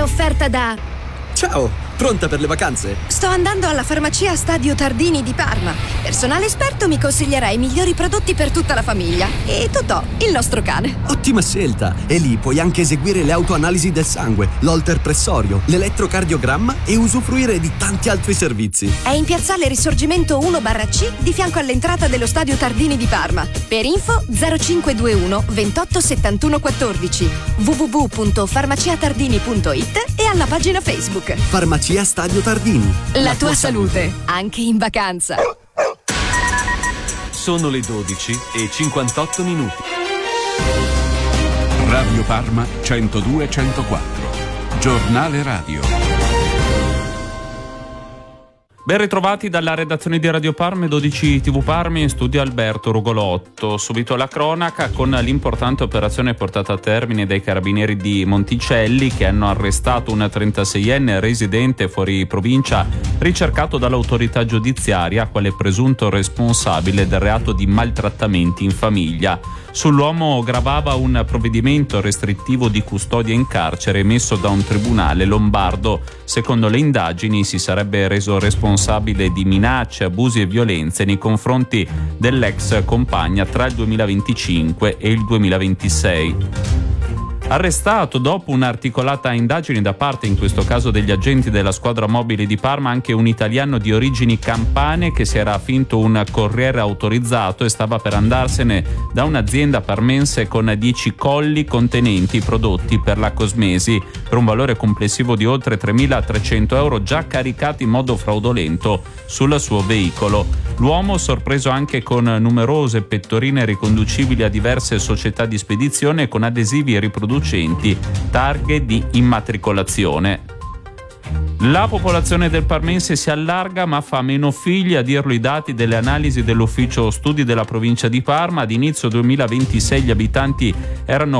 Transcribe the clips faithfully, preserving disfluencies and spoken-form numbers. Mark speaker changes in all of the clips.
Speaker 1: offerta da...
Speaker 2: Ciao, pronta per le vacanze?
Speaker 1: Sto andando alla farmacia Stadio Tardini di Parma. Personale esperto mi consiglierà i migliori prodotti per tutta la famiglia. E Totò, il nostro cane.
Speaker 2: Ottima scelta! E lì puoi anche eseguire le autoanalisi del sangue, l'holter pressorio, l'elettrocardiogramma e usufruire di tanti altri servizi.
Speaker 1: È in piazzale Risorgimento uno barra C di fianco all'entrata dello Stadio Tardini di Parma. Per info zero cinque due uno ventotto settantuno quattordici, w w w punto farmaciatardini punto it e alla pagina Facebook.
Speaker 2: Farmacia Stadio Tardini.
Speaker 1: La, La tua, tua salute, salute, anche in vacanza.
Speaker 3: Sono le dodici e cinquantotto minuti.
Speaker 4: Radio Parma centodue centoquattro. Giornale radio.
Speaker 5: Ben ritrovati dalla redazione di Radio Parma e dodici tivù Parma, in studio Alberto Rugolotto. Subito la cronaca con l'importante operazione portata a termine dai carabinieri di Monticelli, che hanno arrestato un trentaseienne residente fuori provincia ricercato dall'autorità giudiziaria quale presunto responsabile del reato di maltrattamenti in famiglia. Sull'uomo gravava un provvedimento restrittivo di custodia in carcere emesso da un tribunale lombardo. Secondo le indagini si sarebbe reso responsabile di minacce, abusi e violenze nei confronti dell'ex compagna tra il duemilaventicinque e il duemilaventisei. Arrestato dopo un'articolata indagine da parte, in questo caso, degli agenti della squadra mobile di Parma, anche un italiano di origini campane che si era finto un corriere autorizzato e stava per andarsene da un'azienda parmense con dieci colli contenenti prodotti per la cosmesi per un valore complessivo di oltre tremilatrecento euro già caricati in modo fraudolento sul suo veicolo. L'uomo, sorpreso anche con numerose pettorine riconducibili a diverse società di spedizione e con adesivi riproducenti targhe di immatricolazione. La popolazione del parmense si allarga ma fa meno figli, a dirlo i dati delle analisi dell'ufficio studi della provincia di Parma. Ad inizio duemilaventisei gli abitanti erano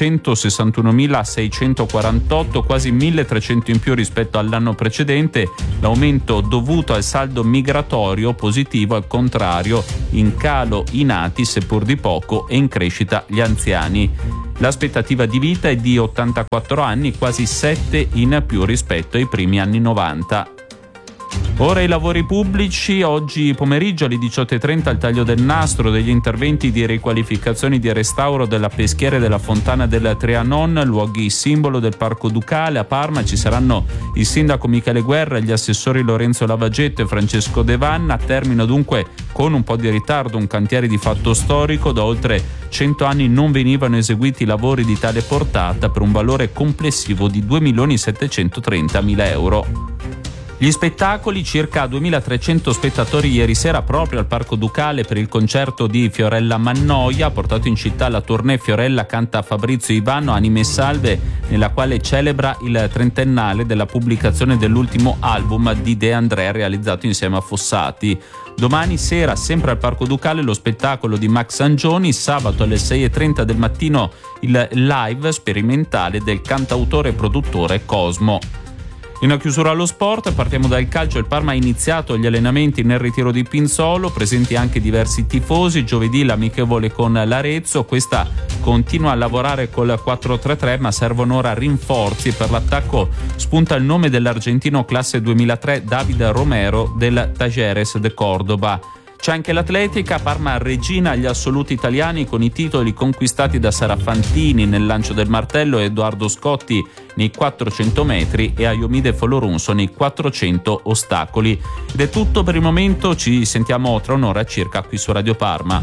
Speaker 5: quattrocentosessantunomilaseicentoquarantotto, quasi milletrecento in più rispetto all'anno precedente. L'aumento dovuto al saldo migratorio positivo, al contrario, in calo i nati seppur di poco e in crescita gli anziani. L'aspettativa di vita è di ottantaquattro anni, quasi sette in più rispetto ai primi anni novanta. Ora i lavori pubblici. Oggi pomeriggio alle diciotto e trenta il taglio del nastro degli interventi di riqualificazione di restauro della peschiera e della fontana del Trianon, luoghi simbolo del Parco Ducale. A Parma ci saranno il sindaco Michele Guerra, gli assessori Lorenzo Lavagetto e Francesco De Vanna. A termine dunque con un po' di ritardo un cantiere di fatto storico. Da oltre cento anni non venivano eseguiti lavori di tale portata per un valore complessivo di due milioni settecentotrentamila euro. Gli spettacoli, circa duemilatrecento spettatori ieri sera proprio al Parco Ducale per il concerto di Fiorella Mannoia. Ha portato in città la tournée Fiorella canta Fabrizio Ivano Anime Salve, nella quale celebra il trentennale della pubblicazione dell'ultimo album di De André realizzato insieme a Fossati. Domani sera, sempre al Parco Ducale, lo spettacolo di Max Angioni. Sabato alle sei e trenta del mattino il live sperimentale del cantautore e produttore Cosmo. In chiusura allo sport, partiamo dal calcio. Il Parma ha iniziato gli allenamenti nel ritiro di Pinzolo, presenti anche diversi tifosi. Giovedì l'amichevole con l'Arezzo, questa continua a lavorare col quattro tre tre, ma servono ora rinforzi. Per l'attacco spunta il nome dell'argentino classe duemilatré David Romero del Talleres de Córdoba. C'è anche l'atletica. Parma regina agli assoluti italiani con i titoli conquistati da Sara Fantini nel lancio del martello, Edoardo Scotti nei quattrocento metri e Ayomide Folorunso nei quattrocento ostacoli. Ed è tutto per il momento, ci sentiamo tra un'ora circa qui su Radio Parma.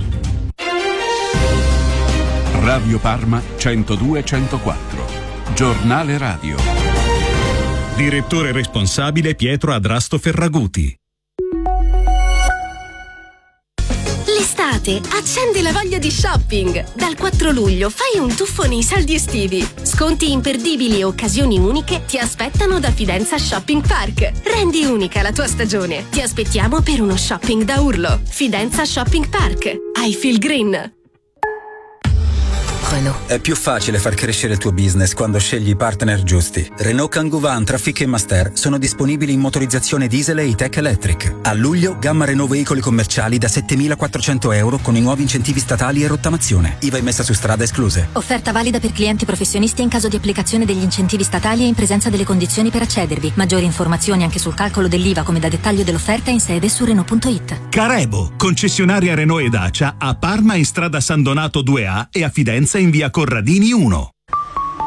Speaker 4: Radio Parma centodue centoquattro. Giornale radio.
Speaker 6: Direttore responsabile Pietro Adrasto Ferraguti.
Speaker 7: L'estate accende la voglia di shopping. Dal quattro luglio fai un tuffo nei saldi estivi. Sconti imperdibili e occasioni uniche ti aspettano da Fidenza Shopping Park. Rendi unica la tua stagione. Ti aspettiamo per uno shopping da urlo. Fidenza Shopping Park. I feel green.
Speaker 8: Renault. È più facile far crescere il tuo business quando scegli i partner giusti. Renault Kangoo Van, Trafic e Master sono disponibili in motorizzazione diesel e tech electric. A luglio, gamma Renault veicoli commerciali da settemilaquattrocento euro con i nuovi incentivi statali e rottamazione. I V A immessa su strada escluse.
Speaker 9: Offerta valida per clienti professionisti in caso di applicazione degli incentivi statali e in presenza delle condizioni per accedervi. Maggiori informazioni anche sul calcolo dell'I V A come da dettaglio dell'offerta in sede su Renault punto it.
Speaker 6: Carebo, concessionaria Renault e Dacia a Parma in strada San Donato due A e a Fidenza in via Corradini uno.